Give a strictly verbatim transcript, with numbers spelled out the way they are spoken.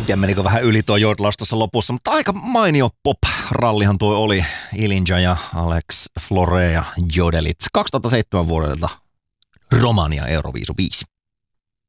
Ja menikö vähän yli tuo jodlaus tuossa lopussa, mutta aika mainio pop-rallihan tuo oli. Ilinja ja Alex Flore ja Jodelit kaksituhattaseitsemän vuodelta Romania Euroviisu viisi.